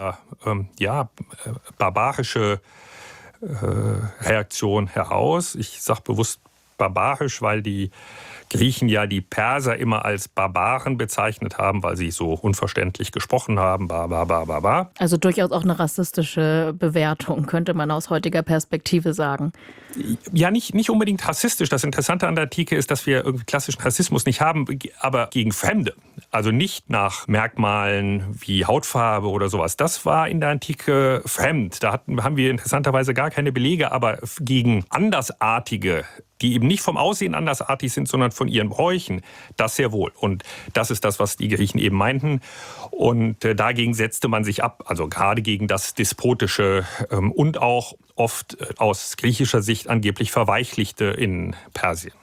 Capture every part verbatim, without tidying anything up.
ähm, ja, barbarische äh, Reaktion heraus. Ich sage bewusst barbarisch, weil die Griechen ja die Perser immer als Barbaren bezeichnet haben, weil sie so unverständlich gesprochen haben. Ba, ba, ba, ba, ba. Also durchaus auch eine rassistische Bewertung, könnte man aus heutiger Perspektive sagen. Ja, nicht, nicht unbedingt rassistisch. Das Interessante an der Antike ist, dass wir irgendwie klassischen Rassismus nicht haben, aber gegen Fremde. Also nicht nach Merkmalen wie Hautfarbe oder sowas. Das war in der Antike fremd. Da hatten, haben wir interessanterweise gar keine Belege, aber gegen Andersartige, die eben nicht vom Aussehen andersartig sind, sondern von ihren Bräuchen, das sehr wohl. Und das ist das, was die Griechen eben meinten. Und äh, dagegen setzte man sich ab, also gerade gegen das Despotische ähm, und auch oft äh, aus griechischer Sicht angeblich Verweichlichte in Persien.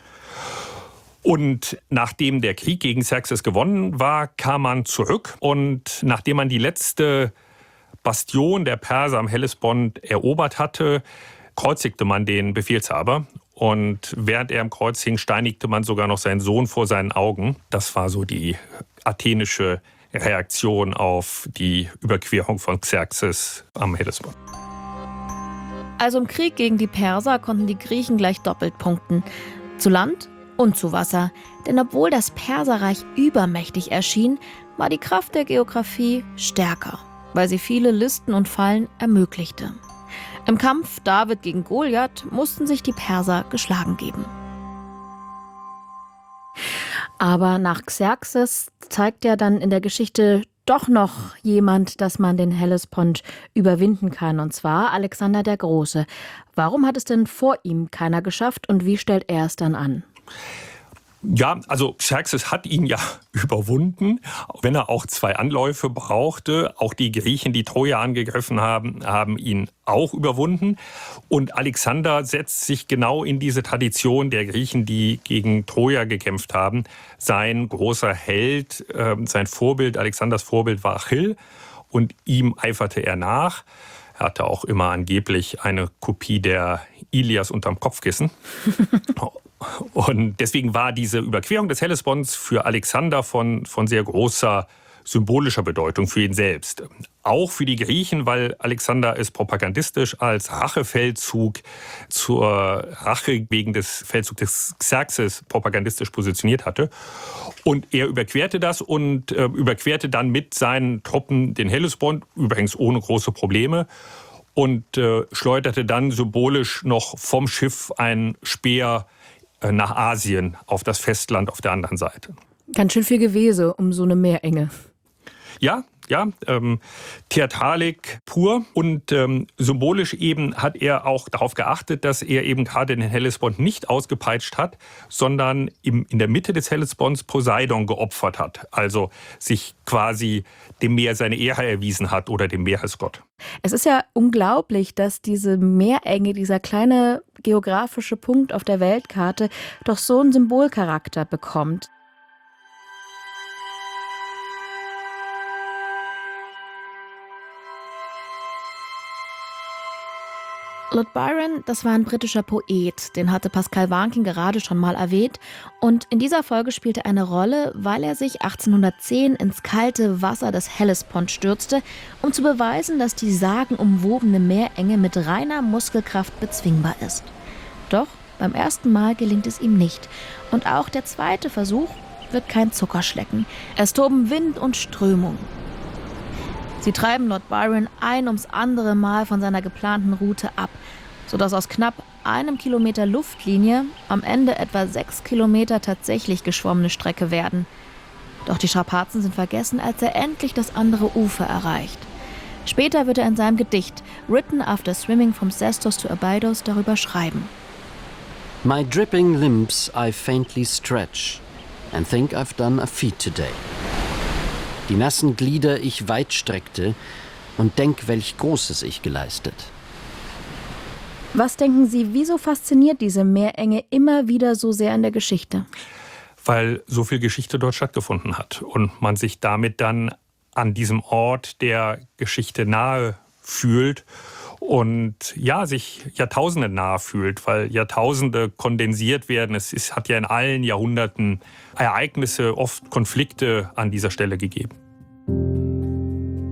Und nachdem der Krieg gegen Xerxes gewonnen war, kam man zurück. Und nachdem man die letzte Bastion der Perser am Hellespont erobert hatte, kreuzigte man den Befehlshaber. Und während er im Kreuz hing, steinigte man sogar noch seinen Sohn vor seinen Augen. Das war so die athenische Reaktion auf die Überquerung von Xerxes am Hellespont. Also im Krieg gegen die Perser konnten die Griechen gleich doppelt punkten. Zu Land und zu Wasser. Denn obwohl das Perserreich übermächtig erschien, war die Kraft der Geografie stärker, weil sie viele Listen und Fallen ermöglichte. Im Kampf David gegen Goliath mussten sich die Perser geschlagen geben. Aber nach Xerxes zeigt ja dann in der Geschichte doch noch jemand, dass man den Hellespont überwinden kann, und zwar Alexander der Große. Warum hat es denn vor ihm keiner geschafft und wie stellt er es dann an? Ja, also Xerxes hat ihn ja überwunden, wenn er auch zwei Anläufe brauchte. Auch die Griechen, die Troja angegriffen haben, haben ihn auch überwunden. Und Alexander setzt sich genau in diese Tradition der Griechen, die gegen Troja gekämpft haben. Sein großer Held, äh, sein Vorbild, Alexanders Vorbild war Achill und ihm eiferte er nach. Er hatte auch immer angeblich eine Kopie der Ilias unterm Kopfkissen. Und deswegen war diese Überquerung des Hellesponts für Alexander von, von sehr großer symbolischer Bedeutung für ihn selbst. Auch für die Griechen, weil Alexander es propagandistisch als Rachefeldzug zur Rache wegen des Feldzugs des Xerxes propagandistisch positioniert hatte. Und er überquerte das und äh, überquerte dann mit seinen Truppen den Hellespont, übrigens ohne große Probleme. Und äh, schleuderte dann symbolisch noch vom Schiff ein Speer nach Asien, auf das Festland auf der anderen Seite. Ganz schön viel Gewese um so eine Meerenge. Ja, ja, ähm, Theatralik pur. Und ähm, symbolisch eben hat er auch darauf geachtet, dass er eben gerade den Hellespont nicht ausgepeitscht hat, sondern im, in der Mitte des Hellesponts Poseidon geopfert hat. Also sich quasi dem Meer seine Ehre erwiesen hat oder dem Meeresgott. Es ist ja unglaublich, dass diese Meerenge, dieser kleine geografische Punkt auf der Weltkarte, doch so einen Symbolcharakter bekommt. Lord Byron, das war ein britischer Poet, den hatte Pascal Warnking gerade schon mal erwähnt. Und in dieser Folge spielte er eine Rolle, weil er sich achtzehnhundertzehn ins kalte Wasser des Hellespont stürzte, um zu beweisen, dass die sagenumwobene Meerenge mit reiner Muskelkraft bezwingbar ist. Doch beim ersten Mal gelingt es ihm nicht. Und auch der zweite Versuch wird kein Zuckerschlecken. Es toben Wind und Strömung. Sie treiben Lord Byron ein ums andere Mal von seiner geplanten Route ab, sodass aus knapp einem Kilometer Luftlinie am Ende etwa sechs Kilometer tatsächlich geschwommene Strecke werden. Doch die Strapazen sind vergessen, als er endlich das andere Ufer erreicht. Später wird er in seinem Gedicht Written After Swimming from Sestos to Abydos darüber schreiben. My dripping limbs I faintly stretch and think I've done a feat today. Die nassen Glieder ich weit streckte und denk, welch Großes ich geleistet. Was denken Sie, wieso fasziniert diese Meerenge immer wieder so sehr in der Geschichte? Weil so viel Geschichte dort stattgefunden hat und man sich damit dann an diesem Ort der Geschichte nahe fühlt und ja, sich Jahrtausenden nahe fühlt, weil Jahrtausende kondensiert werden. Es ist, hat ja in allen Jahrhunderten Ereignisse, oft Konflikte an dieser Stelle gegeben.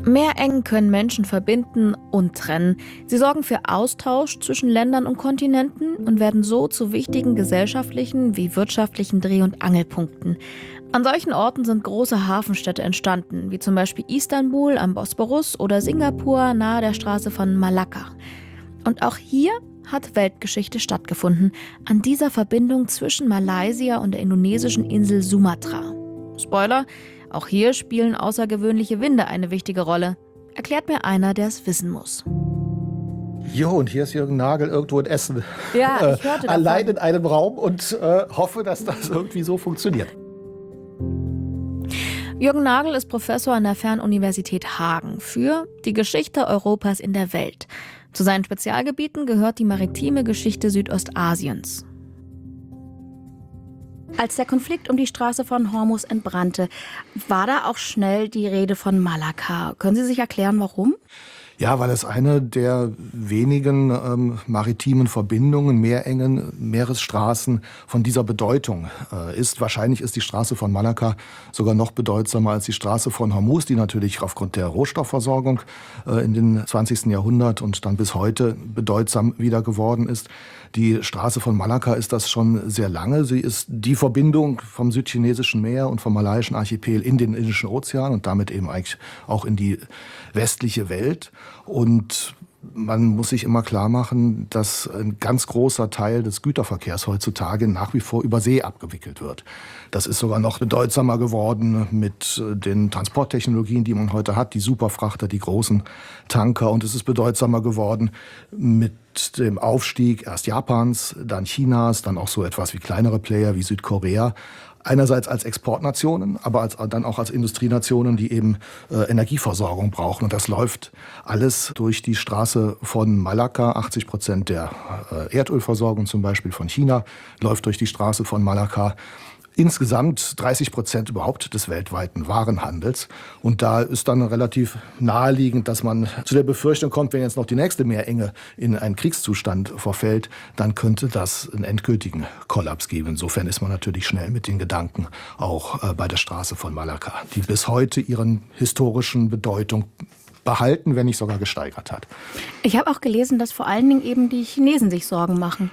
Meerengen können Menschen verbinden und trennen. Sie sorgen für Austausch zwischen Ländern und Kontinenten und werden so zu wichtigen gesellschaftlichen wie wirtschaftlichen Dreh- und Angelpunkten. An solchen Orten sind große Hafenstädte entstanden, wie zum Beispiel Istanbul am Bosporus oder Singapur nahe der Straße von Malakka. Und auch hier hat Weltgeschichte stattgefunden, an dieser Verbindung zwischen Malaysia und der indonesischen Insel Sumatra. Spoiler, auch hier spielen außergewöhnliche Winde eine wichtige Rolle. Erklärt mir einer, der es wissen muss. Jo, und hier ist Jürgen Nagel irgendwo in Essen. Ja, ich hörte äh, allein davon. in einem Raum und äh, hoffe, dass das irgendwie so funktioniert. Jürgen Nagel ist Professor an der Fernuniversität Hagen für die Geschichte Europas in der Welt. Zu seinen Spezialgebieten gehört die maritime Geschichte Südostasiens. Als der Konflikt um die Straße von Hormuz entbrannte, war da auch schnell die Rede von Malakka. Können Sie sich erklären, warum? Ja, weil es eine der wenigen ähm, maritimen Verbindungen, Meerengen, Meeresstraßen von dieser Bedeutung äh, ist. Wahrscheinlich ist die Straße von Malakka sogar noch bedeutsamer als die Straße von Hormuz, die natürlich aufgrund der Rohstoffversorgung äh, in den zwanzigsten Jahrhundert und dann bis heute bedeutsam wieder geworden ist. Die Straße von Malakka ist das schon sehr lange. Sie ist die Verbindung vom südchinesischen Meer und vom malaiischen Archipel in den Indischen Ozean und damit eben eigentlich auch in die westliche Welt. Und man muss sich immer klar machen, dass ein ganz großer Teil des Güterverkehrs heutzutage nach wie vor über See abgewickelt wird. Das ist sogar noch bedeutsamer geworden mit den Transporttechnologien, die man heute hat, die Superfrachter, die großen Tanker. Und es ist bedeutsamer geworden mit dem Aufstieg erst Japans, dann Chinas, dann auch so etwas wie kleinere Player wie Südkorea. Einerseits als Exportnationen, aber als, dann auch als Industrienationen, die eben äh, Energieversorgung brauchen. Und das läuft alles durch die Straße von Malakka. achtzig Prozent der äh, Erdölversorgung zum Beispiel von China läuft durch die Straße von Malakka. Insgesamt dreißig Prozent überhaupt des weltweiten Warenhandels. Und da ist dann relativ naheliegend, dass man zu der Befürchtung kommt, wenn jetzt noch die nächste Meerenge in einen Kriegszustand verfällt, dann könnte das einen endgültigen Kollaps geben. Insofern ist man natürlich schnell mit den Gedanken auch äh, bei der Straße von Malakka, die bis heute ihren historischen Bedeutung behalten, wenn nicht sogar gesteigert hat. Ich habe auch gelesen, dass vor allen Dingen eben die Chinesen sich Sorgen machen.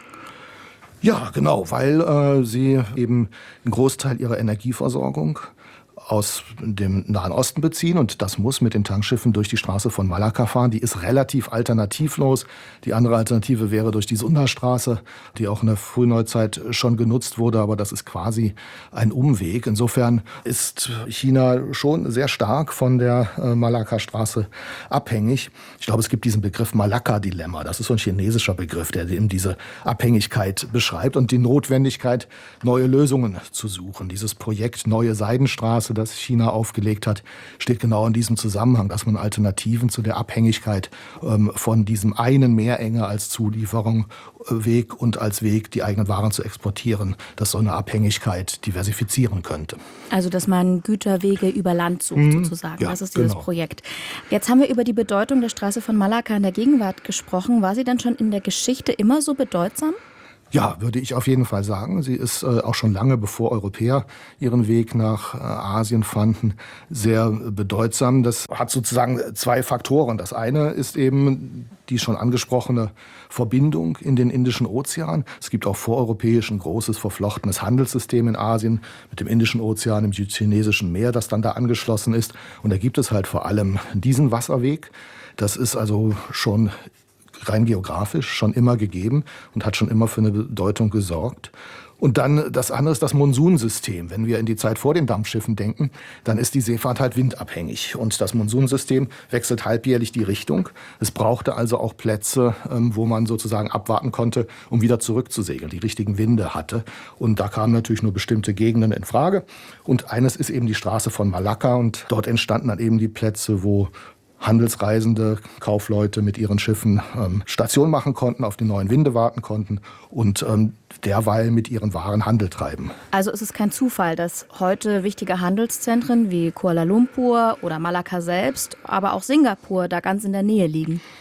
Ja, genau, weil äh, sie eben einen Großteil ihrer Energieversorgung aus dem Nahen Osten beziehen und das muss mit den Tankschiffen durch die Straße von Malakka fahren. Die ist relativ alternativlos. Die andere Alternative wäre durch die Sunda-Straße, die auch in der Frühneuzeit schon genutzt wurde, aber das ist quasi ein Umweg. Insofern ist China schon sehr stark von der äh, Malakka-Straße abhängig. Ich glaube, es gibt diesen Begriff Malakka-Dilemma. Das ist so ein chinesischer Begriff, der eben diese Abhängigkeit beschreibt und die Notwendigkeit, neue Lösungen zu suchen. Dieses Projekt Neue Seidenstraße, das China aufgelegt hat, steht genau in diesem Zusammenhang, dass man Alternativen zu der Abhängigkeit ähm, von diesem einen Meerenge als Zulieferung, äh, Weg und als Weg, die eigenen Waren zu exportieren, dass so eine Abhängigkeit diversifizieren könnte. Also, dass man Güterwege über Land sucht, mhm. sozusagen. Ja, das ist dieses genau. Projekt. Jetzt haben wir über die Bedeutung der Straße von Malakka in der Gegenwart gesprochen. War sie denn schon in der Geschichte immer so bedeutsam? Ja, würde ich auf jeden Fall sagen. Sie ist äh, auch schon lange, bevor Europäer ihren Weg nach äh, Asien fanden, sehr bedeutsam. Das hat sozusagen zwei Faktoren. Das eine ist eben die schon angesprochene Verbindung in den Indischen Ozean. Es gibt auch voreuropäisch ein großes verflochtenes Handelssystem in Asien mit dem Indischen Ozean, dem Südchinesischen Meer, das dann da angeschlossen ist. Und da gibt es halt vor allem diesen Wasserweg. Das ist also schon rein geografisch schon immer gegeben und hat schon immer für eine Bedeutung gesorgt. Und dann das andere ist das Monsunsystem. Wenn wir in die Zeit vor den Dampfschiffen denken, dann ist die Seefahrt halt windabhängig. Und das Monsunsystem wechselt halbjährlich die Richtung. Es brauchte also auch Plätze, wo man sozusagen abwarten konnte, um wieder zurückzusegeln, die richtigen Winde hatte. Und da kamen natürlich nur bestimmte Gegenden in Frage. Und eines ist eben die Straße von Malakka. Und dort entstanden dann eben die Plätze, wo Handelsreisende, Kaufleute mit ihren Schiffen ähm, Station machen konnten, auf die neuen Winde warten konnten und ähm, derweil mit ihren Waren Handel treiben. Also ist es kein Zufall, dass heute wichtige Handelszentren wie Kuala Lumpur oder Malakka selbst, aber auch Singapur da ganz in der Nähe liegen?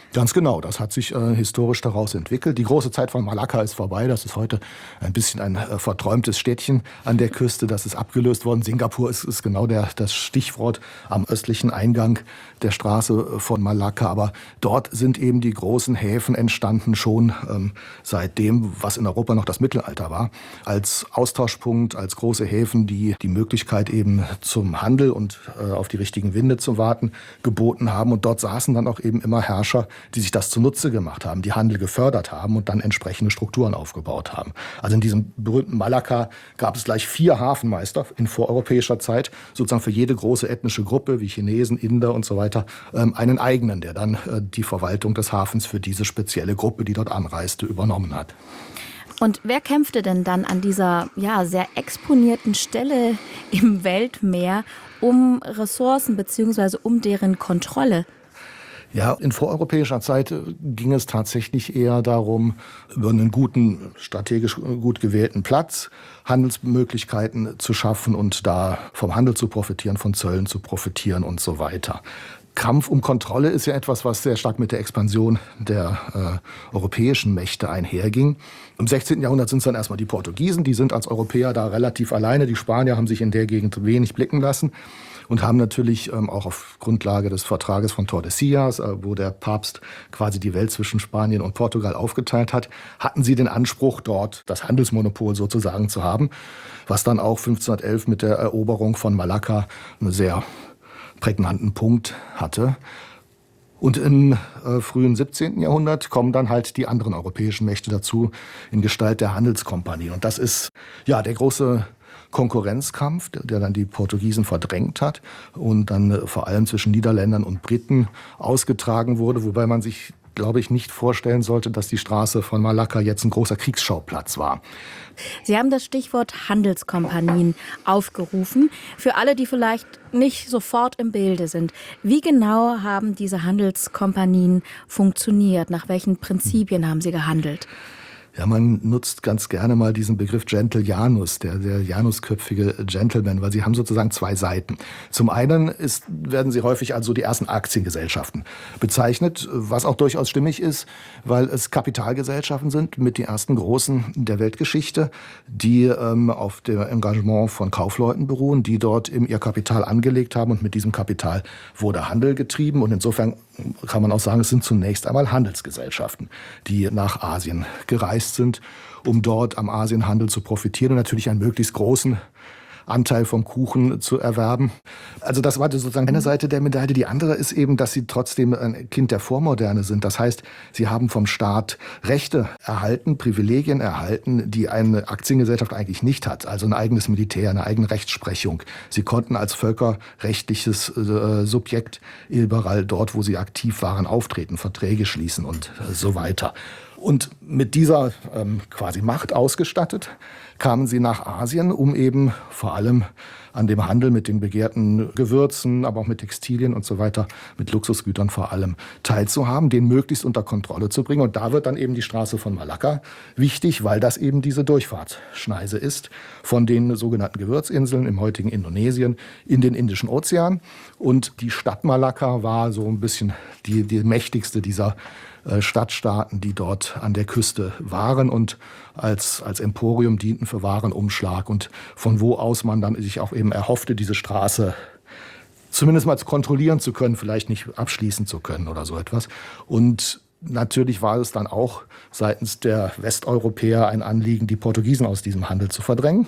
Ganz genau, das hat sich äh, historisch daraus entwickelt. Die große Zeit von Malakka ist vorbei. Das ist heute ein bisschen ein äh, verträumtes Städtchen an der Küste. Das ist abgelöst worden. Singapur ist, ist genau der, das Stichwort am östlichen Eingang der Straße von Malakka. Aber dort sind eben die großen Häfen entstanden, schon ähm, seit dem, was in Europa noch das Mittelalter war. Als Austauschpunkt, als große Häfen, die die Möglichkeit eben zum Handel und äh, auf die richtigen Winde zu warten, geboten haben. Und dort saßen dann auch eben immer Herrscher, die sich das zunutze gemacht haben, die Handel gefördert haben und dann entsprechende Strukturen aufgebaut haben. Also in diesem berühmten Malakka gab es gleich vier Hafenmeister in voreuropäischer Zeit, sozusagen für jede große ethnische Gruppe wie Chinesen, Inder und so weiter, einen eigenen, der dann die Verwaltung des Hafens für diese spezielle Gruppe, die dort anreiste, übernommen hat. Und wer kämpfte denn dann an dieser ja, sehr exponierten Stelle im Weltmeer um Ressourcen bzw. um deren Kontrolle? Ja, in voreuropäischer Zeit ging es tatsächlich eher darum, über einen guten, strategisch gut gewählten Platz Handelsmöglichkeiten zu schaffen und da vom Handel zu profitieren, von Zöllen zu profitieren und so weiter. Kampf um Kontrolle ist ja etwas, was sehr stark mit der Expansion der äh, europäischen Mächte einherging. Im sechzehnten Jahrhundert sind es dann erstmal die Portugiesen, die sind als Europäer da relativ alleine. Die Spanier haben sich in der Gegend wenig blicken lassen und haben natürlich ähm, auch auf Grundlage des Vertrages von Tordesillas, äh, wo der Papst quasi die Welt zwischen Spanien und Portugal aufgeteilt hat, hatten sie den Anspruch, dort das Handelsmonopol sozusagen zu haben, was dann auch fünfzehnhundertelf mit der Eroberung von Malakka eine sehr prägnanten Punkt hatte. Und im äh, frühen siebzehnten Jahrhundert kommen dann halt die anderen europäischen Mächte dazu in Gestalt der Handelskompanien. Und das ist ja der große Konkurrenzkampf, der, der dann die Portugiesen verdrängt hat und dann äh, vor allem zwischen Niederländern und Briten ausgetragen wurde, wobei man sich, glaube ich, nicht vorstellen sollte, dass die Straße von Malakka jetzt ein großer Kriegsschauplatz war. Sie haben das Stichwort Handelskompanien aufgerufen. Für alle, die vielleicht nicht sofort im Bilde sind, wie genau haben diese Handelskompanien funktioniert? Nach welchen Prinzipien haben sie gehandelt? Ja, man nutzt ganz gerne mal diesen Begriff Gentle Janus, der, der janusköpfige Gentleman, weil sie haben sozusagen zwei Seiten. Zum einen ist, werden sie häufig als so die ersten Aktiengesellschaften bezeichnet, was auch durchaus stimmig ist, weil es Kapitalgesellschaften sind mit die ersten großen der Weltgeschichte, die ähm, auf dem Engagement von Kaufleuten beruhen, die dort eben ihr Kapital angelegt haben und mit diesem Kapital wurde Handel getrieben und insofern kann man auch sagen, es sind zunächst einmal Handelsgesellschaften, die nach Asien gereist sind, um dort am Asienhandel zu profitieren und natürlich einen möglichst großen Anteil vom Kuchen zu erwerben. Also das war sozusagen eine Seite der Medaille. Die andere ist eben, dass sie trotzdem ein Kind der Vormoderne sind. Das heißt, sie haben vom Staat Rechte erhalten, Privilegien erhalten, die eine Aktiengesellschaft eigentlich nicht hat. Also ein eigenes Militär, eine eigene Rechtsprechung. Sie konnten als völkerrechtliches äh, Subjekt überall dort, wo sie aktiv waren, auftreten, Verträge schließen und äh, so weiter. Und mit dieser ähm, quasi Macht ausgestattet, kamen sie nach Asien, um eben vor allem an dem Handel mit den begehrten Gewürzen, aber auch mit Textilien und so weiter, mit Luxusgütern vor allem teilzuhaben, den möglichst unter Kontrolle zu bringen. Und da wird dann eben die Straße von Malakka wichtig, weil das eben diese Durchfahrtsschneise ist von den sogenannten Gewürzinseln im heutigen Indonesien in den Indischen Ozean. Und die Stadt Malakka war so ein bisschen die, die mächtigste dieser Stadtstaaten, die dort an der Küste waren und als, als Emporium dienten für Warenumschlag und von wo aus man dann sich auch eben erhoffte, diese Straße zumindest mal kontrollieren zu können, vielleicht nicht abschließen zu können oder so etwas. Und natürlich war es dann auch seitens der Westeuropäer ein Anliegen, die Portugiesen aus diesem Handel zu verdrängen.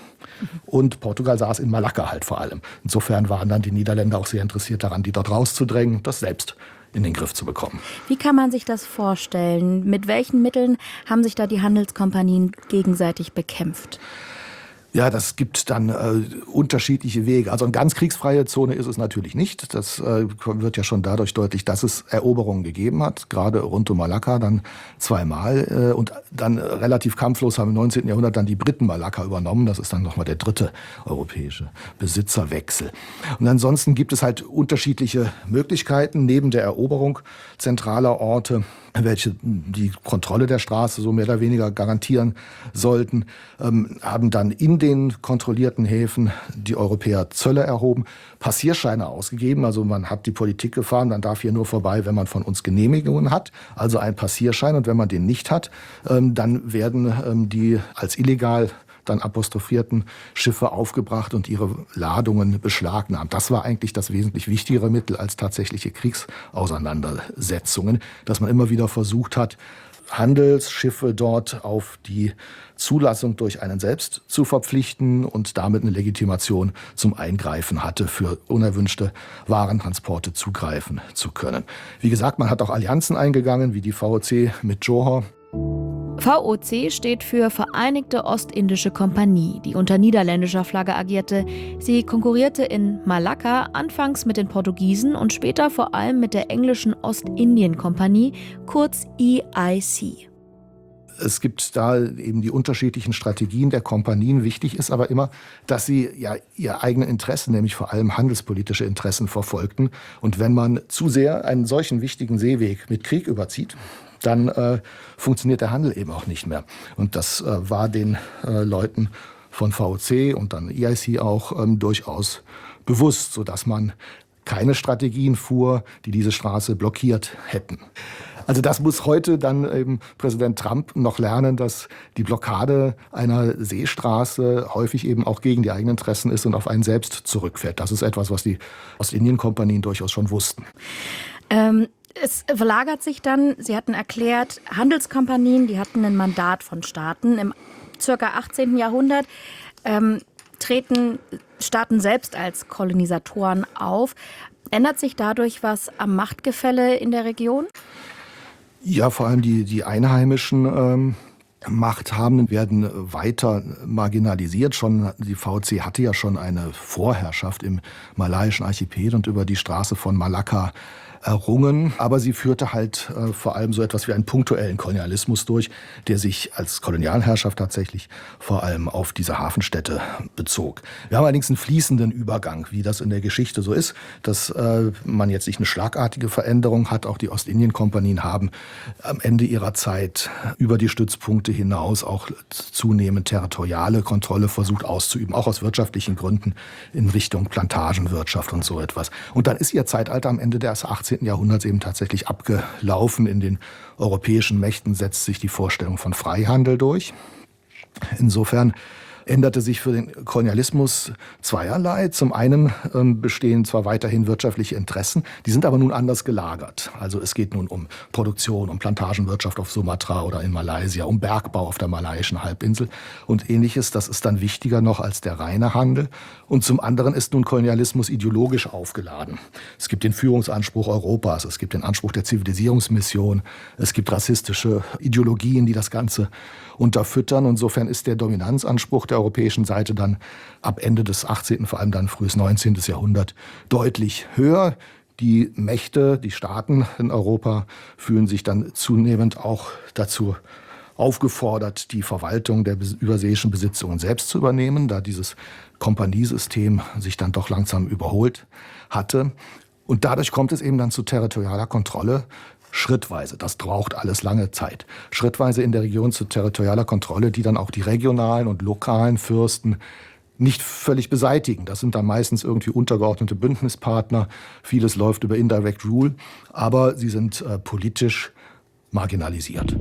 Und Portugal saß in Malakka halt vor allem. Insofern waren dann die Niederländer auch sehr interessiert daran, die dort rauszudrängen, das selbst in den Griff zu bekommen. Wie kann man sich das vorstellen? Mit welchen Mitteln haben sich da die Handelskompanien gegenseitig bekämpft? Ja, das gibt dann äh, unterschiedliche Wege. Also eine ganz kriegsfreie Zone ist es natürlich nicht. Das äh, wird ja schon dadurch deutlich, dass es Eroberungen gegeben hat, gerade rund um Malakka dann zweimal. Äh, und dann äh, relativ kampflos haben im neunzehnten Jahrhundert dann die Briten Malakka übernommen. Das ist dann nochmal der dritte europäische Besitzerwechsel. Und ansonsten gibt es halt unterschiedliche Möglichkeiten, neben der Eroberung zentraler Orte welche die Kontrolle der Straße so mehr oder weniger garantieren sollten, ähm, haben dann in den kontrollierten Häfen die Europäer Zölle erhoben, Passierscheine ausgegeben. Also man hat die Politik gefahren, man darf hier nur vorbei, wenn man von uns Genehmigungen hat, also ein Passierschein. Und wenn man den nicht hat, ähm, dann werden ähm, die als illegal dann apostrophierten Schiffe aufgebracht und ihre Ladungen beschlagnahmt. Das war eigentlich das wesentlich wichtigere Mittel als tatsächliche Kriegsauseinandersetzungen, dass man immer wieder versucht hat, Handelsschiffe dort auf die Zulassung durch einen selbst zu verpflichten und damit eine Legitimation zum Eingreifen hatte, für unerwünschte Warentransporte zugreifen zu können. Wie gesagt, man hat auch Allianzen eingegangen, wie die V O C mit Johor. V O C steht für Vereinigte Ostindische Kompanie, die unter niederländischer Flagge agierte. Sie konkurrierte in Malakka anfangs mit den Portugiesen und später vor allem mit der englischen Ostindien-Kompanie, kurz E I C. Es gibt da eben die unterschiedlichen Strategien der Kompanien. Wichtig ist aber immer, dass sie ja ihre eigenen Interessen, nämlich vor allem handelspolitische Interessen, verfolgten. Und wenn man zu sehr einen solchen wichtigen Seeweg mit Krieg überzieht, dann äh, funktioniert der Handel eben auch nicht mehr. Und das äh, war den äh, Leuten von V O C und dann E I C auch ähm, durchaus bewusst, sodass man keine Strategien fuhr, die diese Straße blockiert hätten. Also das muss heute dann eben Präsident Trump noch lernen, dass die Blockade einer Seestraße häufig eben auch gegen die eigenen Interessen ist und auf einen selbst zurückfällt. Das ist etwas, was die Ostindien-Kompanien durchaus schon wussten. Ähm Es verlagert sich dann, Sie hatten erklärt, Handelskompanien, die hatten ein Mandat von Staaten. Im circa achtzehnten Jahrhundert ähm, treten Staaten selbst als Kolonisatoren auf. Ändert sich dadurch was am Machtgefälle in der Region? Ja, vor allem die, die einheimischen ähm, Machthabenden werden weiter marginalisiert. Schon die V O C hatte ja schon eine Vorherrschaft im malaiischen Archipel und über die Straße von Malakka errungen, aber sie führte halt äh, vor allem so etwas wie einen punktuellen Kolonialismus durch, der sich als Kolonialherrschaft tatsächlich vor allem auf diese Hafenstädte bezog. Wir haben allerdings einen fließenden Übergang, wie das in der Geschichte so ist, dass äh, man jetzt nicht eine schlagartige Veränderung hat. Auch die Ostindien-Kompanien haben am Ende ihrer Zeit über die Stützpunkte hinaus auch zunehmend territoriale Kontrolle versucht auszuüben, auch aus wirtschaftlichen Gründen in Richtung Plantagenwirtschaft und so etwas. Und dann ist ihr Zeitalter am Ende des achtzehnten Jahrhunderts eben tatsächlich abgelaufen. In den europäischen Mächten setzt sich die Vorstellung von Freihandel durch. Insofern änderte sich für den Kolonialismus zweierlei. Zum einen ähm, bestehen zwar weiterhin wirtschaftliche Interessen, die sind aber nun anders gelagert. Also es geht nun um Produktion, um Plantagenwirtschaft auf Sumatra oder in Malaysia, um Bergbau auf der malaiischen Halbinsel und Ähnliches. Das ist dann wichtiger noch als der reine Handel. Und zum anderen ist nun Kolonialismus ideologisch aufgeladen. Es gibt den Führungsanspruch Europas, es gibt den Anspruch der Zivilisierungsmission, es gibt rassistische Ideologien, die das Ganze unterfüttern. Insofern ist der Dominanzanspruch der europäischen Seite dann ab Ende des achtzehnten, vor allem dann frühes neunzehnten. Jahrhundert deutlich höher. Die Mächte, die Staaten in Europa fühlen sich dann zunehmend auch dazu aufgefordert, die Verwaltung der überseeischen Besitzungen selbst zu übernehmen, da dieses Kompaniesystem sich dann doch langsam überholt hatte. Und dadurch kommt es eben dann zu territorialer Kontrolle, schrittweise. Das braucht alles lange Zeit. Schrittweise in der Region zu territorialer Kontrolle, die dann auch die regionalen und lokalen Fürsten nicht völlig beseitigen. Das sind dann meistens irgendwie untergeordnete Bündnispartner. Vieles läuft über Indirect Rule, aber sie sind äh, politisch marginalisiert.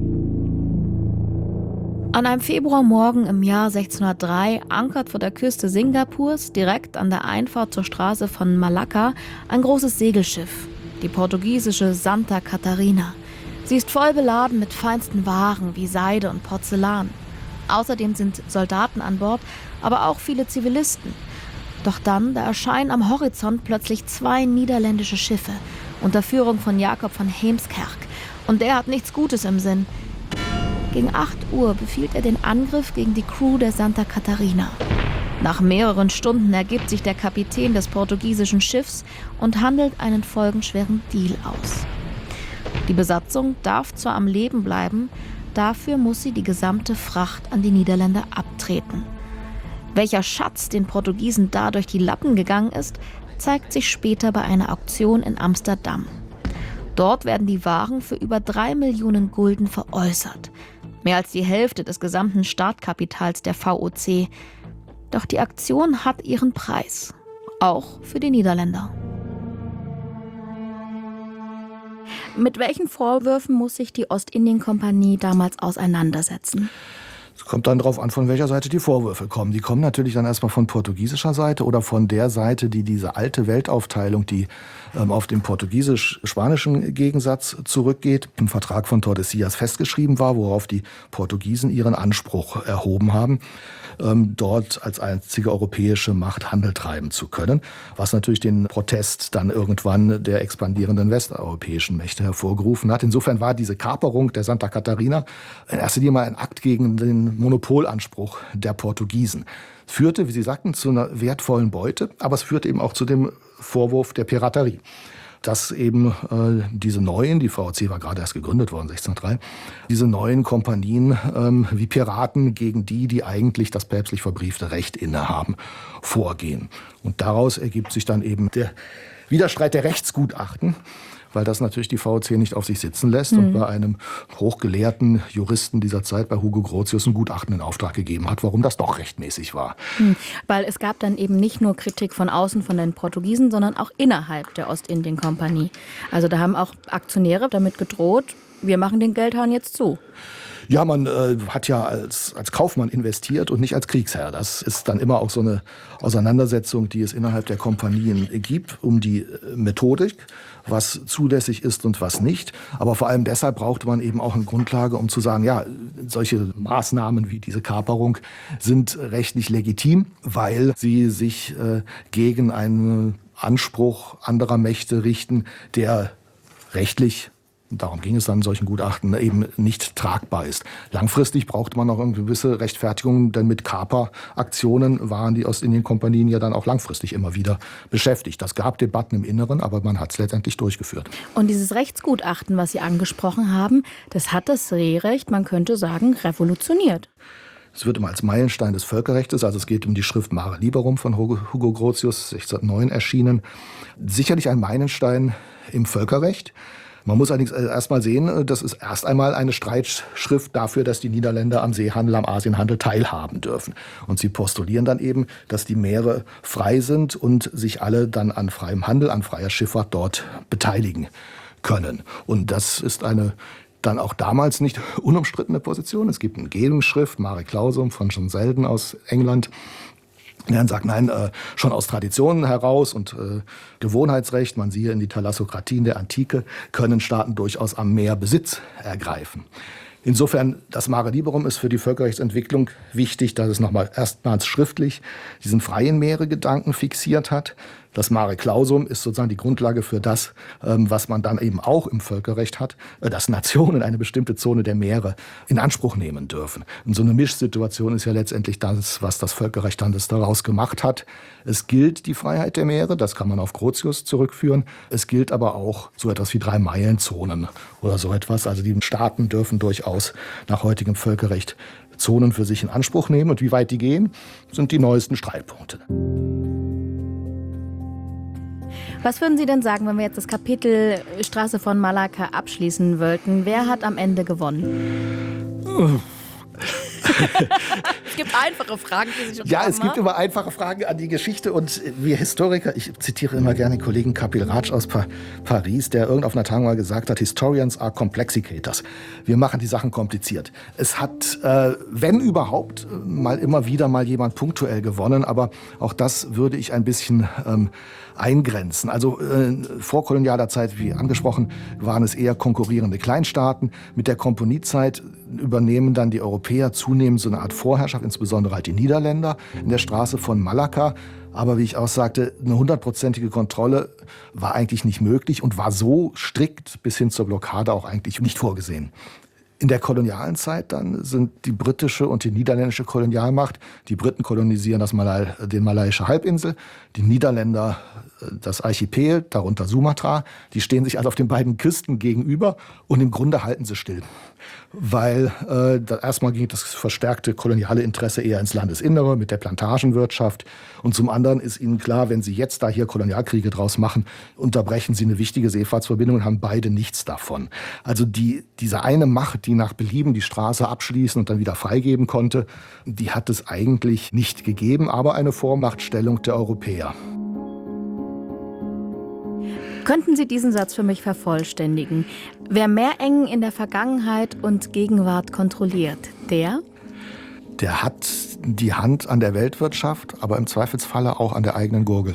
An einem Februarmorgen im Jahr sechzehnhundertdrei ankert vor der Küste Singapurs, direkt an der Einfahrt zur Straße von Malakka, ein großes Segelschiff, die portugiesische Santa Catarina. Sie ist voll beladen mit feinsten Waren wie Seide und Porzellan. Außerdem sind Soldaten an Bord, aber auch viele Zivilisten. Doch dann, da erscheinen am Horizont plötzlich zwei niederländische Schiffe unter Führung von Jacob van Heemskerck. Und der hat nichts Gutes im Sinn. Gegen acht Uhr befiehlt er den Angriff gegen die Crew der Santa Catarina. Nach mehreren Stunden ergibt sich der Kapitän des portugiesischen Schiffs und handelt einen folgenschweren Deal aus. Die Besatzung darf zwar am Leben bleiben, dafür muss sie die gesamte Fracht an die Niederländer abtreten. Welcher Schatz den Portugiesen da durch die Lappen gegangen ist, zeigt sich später bei einer Auktion in Amsterdam. Dort werden die Waren für über drei Millionen Gulden veräußert. Mehr als die Hälfte des gesamten Startkapitals der V O C. Doch die Aktion hat ihren Preis. Auch für die Niederländer. Mit welchen Vorwürfen muss sich die Ostindien-Kompanie damals auseinandersetzen? Es kommt dann darauf an, von welcher Seite die Vorwürfe kommen. Die kommen natürlich dann erstmal von portugiesischer Seite oder von der Seite, die diese alte Weltaufteilung, die ähm, auf den portugiesisch-spanischen Gegensatz zurückgeht, im Vertrag von Tordesillas festgeschrieben war, worauf die Portugiesen ihren Anspruch erhoben haben, ähm, dort als einzige europäische Macht Handel treiben zu können, was natürlich den Protest dann irgendwann der expandierenden westeuropäischen Mächte hervorgerufen hat. Insofern war diese Kaperung der Santa Catarina in erster Linie mal ein Akt gegen den Monopolanspruch der Portugiesen. Es führte, wie Sie sagten, zu einer wertvollen Beute, aber es führte eben auch zu dem Vorwurf der Piraterie. Dass eben äh, diese neuen, die V O C war gerade erst gegründet worden, sechzehnhundertdrei, diese neuen Kompanien ähm, wie Piraten gegen die, die eigentlich das päpstlich verbriefte Recht innehaben, vorgehen. Und daraus ergibt sich dann eben der Widerstreit der Rechtsgutachten, weil das natürlich die V O C nicht auf sich sitzen lässt mhm. und bei einem hochgelehrten Juristen dieser Zeit, bei Hugo Grotius, ein Gutachten in Auftrag gegeben hat, warum das doch rechtmäßig war. Mhm. Weil es gab dann eben nicht nur Kritik von außen von den Portugiesen, sondern auch innerhalb der Ostindien-Kompanie. Also da haben auch Aktionäre damit gedroht, wir machen den Geldhahn jetzt zu. Ja, man äh, hat ja als, als Kaufmann investiert und nicht als Kriegsherr. Das ist dann immer auch so eine Auseinandersetzung, die es innerhalb der Kompanien gibt, um die Methodik, was zulässig ist und was nicht. Aber vor allem deshalb brauchte man eben auch eine Grundlage, um zu sagen, ja, solche Maßnahmen wie diese Kaperung sind rechtlich legitim, weil sie sich äh, gegen einen Anspruch anderer Mächte richten, der rechtlich, darum ging es dann in solchen Gutachten, eben nicht tragbar ist. Langfristig brauchte man auch eine gewisse Rechtfertigung, denn mit Kaperaktionen waren die Ostindien-Kompanien ja dann auch langfristig immer wieder beschäftigt. Das gab Debatten im Inneren, aber man hat es letztendlich durchgeführt. Und dieses Rechtsgutachten, was Sie angesprochen haben, das hat das Seerecht, man könnte sagen, revolutioniert. Es wird immer als Meilenstein des Völkerrechts, also es geht um die Schrift Mare Liberum von Hugo Grotius, sechzehnhundertneun erschienen. Sicherlich ein Meilenstein im Völkerrecht. Man muss allerdings erst mal sehen, das ist erst einmal eine Streitschrift dafür, dass die Niederländer am Seehandel, am Asienhandel teilhaben dürfen. Und sie postulieren dann eben, dass die Meere frei sind und sich alle dann an freiem Handel, an freier Schifffahrt dort beteiligen können. Und das ist eine dann auch damals nicht unumstrittene Position. Es gibt eine Gegenschrift, Mare Clausum von John Selden aus England, der dann sagt, nein, äh, schon aus Traditionen heraus und äh, Gewohnheitsrecht, man siehe in die Thalassokratien der Antike, können Staaten durchaus am Meer Besitz ergreifen. Insofern, das Mare Liberum ist für die Völkerrechtsentwicklung wichtig, dass es nochmal erstmals schriftlich diesen freien Meeregedanken fixiert hat. Das Mare Clausum ist sozusagen die Grundlage für das, was man dann eben auch im Völkerrecht hat, dass Nationen eine bestimmte Zone der Meere in Anspruch nehmen dürfen. Und so eine Mischsituation ist ja letztendlich das, was das Völkerrecht dann das daraus gemacht hat. Es gilt die Freiheit der Meere, das kann man auf Grotius zurückführen. Es gilt aber auch so etwas wie Drei-Meilen-Zonen oder so etwas. Also die Staaten dürfen durchaus nach heutigem Völkerrecht Zonen für sich in Anspruch nehmen. Und wie weit die gehen, sind die neuesten Streitpunkte. Was würden Sie denn sagen, wenn wir jetzt das Kapitel Straße von Malakka abschließen wollten? Wer hat am Ende gewonnen? Es gibt einfache Fragen, die sich Ja, es gibt immer einfache Fragen an die Geschichte. Und wir Historiker, ich zitiere immer gerne den Kollegen Kapil Raj aus pa- Paris, der irgend auf einer Tagung mal gesagt hat, Historians are complexicators. Wir machen die Sachen kompliziert. Es hat, äh, wenn überhaupt, mal immer wieder mal jemand punktuell gewonnen. Aber auch das würde ich ein bisschen ähm, eingrenzen. Also äh, vor kolonialer Zeit, wie angesprochen, waren es eher konkurrierende Kleinstaaten. Mit der Komponiezeit übernehmen dann die Europäer zunehmend so eine Art Vorherrschaft, insbesondere halt die Niederländer in der Straße von Malakka. Aber wie ich auch sagte, eine hundertprozentige Kontrolle war eigentlich nicht möglich und war so strikt bis hin zur Blockade auch eigentlich nicht vorgesehen. In der kolonialen Zeit dann sind die britische und die niederländische Kolonialmacht, die Briten kolonisieren das Malai, den malaiische Halbinsel, die Niederländer das Archipel, darunter Sumatra, die stehen sich also auf den beiden Küsten gegenüber und im Grunde halten sie still. Weil äh, da erstmal ging das verstärkte koloniale Interesse eher ins Landesinnere mit der Plantagenwirtschaft und zum anderen ist ihnen klar, wenn sie jetzt da hier Kolonialkriege draus machen, unterbrechen sie eine wichtige Seefahrtsverbindung und haben beide nichts davon. Also die, diese eine Macht, die nach Belieben die Straße abschließen und dann wieder freigeben konnte, die hat es eigentlich nicht gegeben, aber eine Vormachtstellung der Europäer. Könnten Sie diesen Satz für mich vervollständigen? Wer Meerengen in der Vergangenheit und Gegenwart kontrolliert, der? Der hat die Hand an der Weltwirtschaft, aber im Zweifelsfalle auch an der eigenen Gurgel.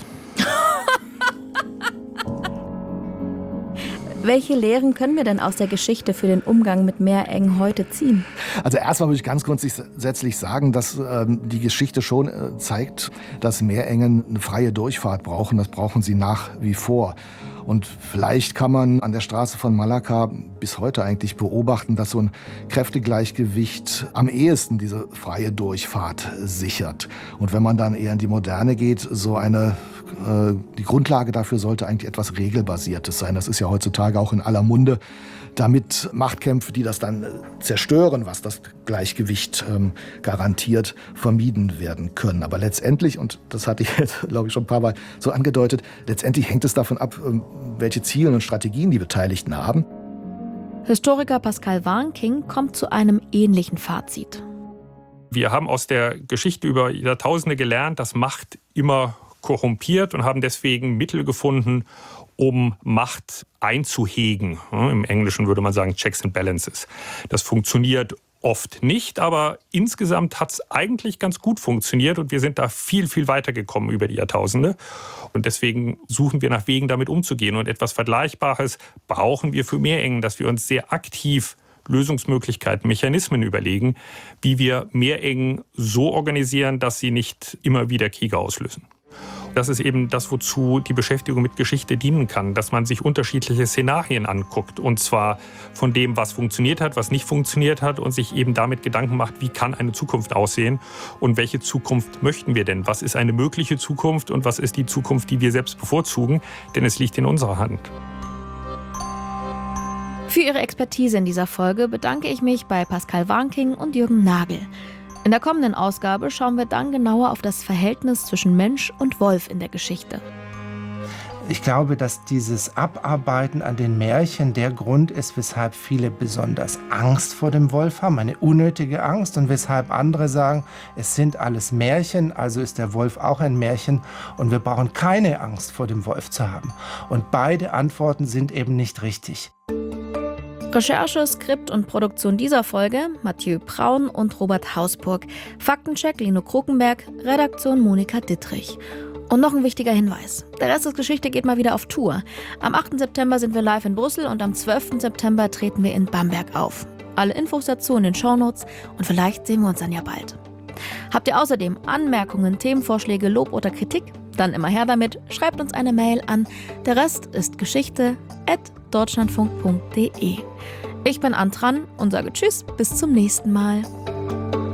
Welche Lehren können wir denn aus der Geschichte für den Umgang mit Meerengen heute ziehen? Also erstmal würde ich ganz grundsätzlich sagen, dass ähm, die Geschichte schon äh, zeigt, dass Meerengen eine freie Durchfahrt brauchen. Das brauchen sie nach wie vor. Und vielleicht kann man an der Straße von Malakka bis heute eigentlich beobachten, dass so ein Kräftegleichgewicht am ehesten diese freie Durchfahrt sichert. Und wenn man dann eher in die Moderne geht, so eine, äh, die Grundlage dafür sollte eigentlich etwas Regelbasiertes sein. Das ist ja heutzutage auch in aller Munde, damit Machtkämpfe, die das dann zerstören, was das Gleichgewicht ähm, garantiert, vermieden werden können. Aber letztendlich, und das hatte ich jetzt, glaube ich, schon ein paar Mal so angedeutet, letztendlich hängt es davon ab, ähm, welche Ziele und Strategien die Beteiligten haben. Historiker Pascal Warnking kommt zu einem ähnlichen Fazit. Wir haben aus der Geschichte über Jahrtausende gelernt, dass Macht immer korrumpiert und haben deswegen Mittel gefunden, um Macht einzuhegen. Im Englischen würde man sagen Checks and Balances. Das funktioniert oft nicht, aber insgesamt hat es eigentlich ganz gut funktioniert und wir sind da viel, viel weiter gekommen über die Jahrtausende. Und deswegen suchen wir nach Wegen, damit umzugehen. Und etwas Vergleichbares brauchen wir für Meerengen, dass wir uns sehr aktiv Lösungsmöglichkeiten, Mechanismen überlegen, wie wir Meerengen so organisieren, dass sie nicht immer wieder Kriege auslösen. Das ist eben das, wozu die Beschäftigung mit Geschichte dienen kann, dass man sich unterschiedliche Szenarien anguckt und zwar von dem, was funktioniert hat, was nicht funktioniert hat und sich eben damit Gedanken macht, wie kann eine Zukunft aussehen und welche Zukunft möchten wir denn? Was ist eine mögliche Zukunft und was ist die Zukunft, die wir selbst bevorzugen? Denn es liegt in unserer Hand. Für Ihre Expertise in dieser Folge bedanke ich mich bei Pascal Warnking und Jürgen Nagel. In der kommenden Ausgabe schauen wir dann genauer auf das Verhältnis zwischen Mensch und Wolf in der Geschichte. Ich glaube, dass dieses Abarbeiten an den Märchen der Grund ist, weshalb viele besonders Angst vor dem Wolf haben, eine unnötige Angst, und weshalb andere sagen, es sind alles Märchen, also ist der Wolf auch ein Märchen und wir brauchen keine Angst vor dem Wolf zu haben. Und beide Antworten sind eben nicht richtig. Recherche, Skript und Produktion dieser Folge Mathieu Braun und Robert Hausburg. Faktencheck Lino Krukenberg, Redaktion Monika Dittrich. Und noch ein wichtiger Hinweis. Der Rest des Geschichte geht mal wieder auf Tour. Am achten September sind wir live in Brüssel und am zwölften September treten wir in Bamberg auf. Alle Infos dazu in den Shownotes und vielleicht sehen wir uns dann ja bald. Habt ihr außerdem Anmerkungen, Themenvorschläge, Lob oder Kritik? Dann immer her damit. Schreibt uns eine Mail an der Rest ist Geschichte at deutschlandfunk punkt de. Ich bin Antran und sage Tschüss, bis zum nächsten Mal.